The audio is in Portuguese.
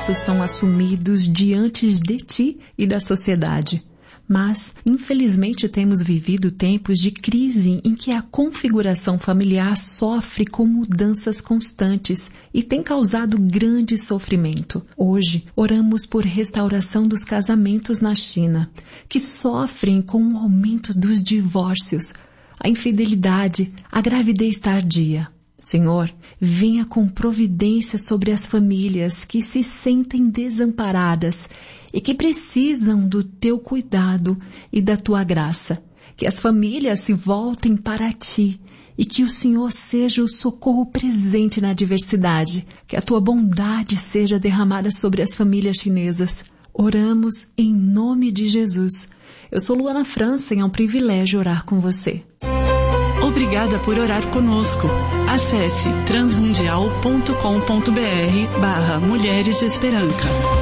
esforços são assumidos diante de ti e da sociedade. Mas, infelizmente, temos vivido tempos de crise em que a configuração familiar sofre com mudanças constantes e tem causado grande sofrimento. Hoje, oramos por restauração dos casamentos na China, que sofrem com o aumento dos divórcios, a infidelidade, a gravidez tardia. Senhor, venha com providência sobre as famílias que se sentem desamparadas e que precisam do teu cuidado e da tua graça. Que as famílias se voltem para ti e que o Senhor seja o socorro presente na adversidade. Que a tua bondade seja derramada sobre as famílias chinesas. Oramos em nome de Jesus. Eu sou Luana França e é um privilégio orar com você. Obrigada por orar conosco. Acesse transmundial.com.br/Mulheres de Esperança.